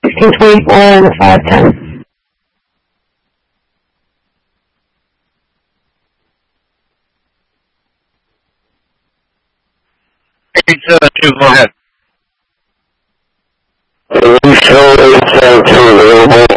1624 and the 510. Two, go ahead. Are you sure it's available?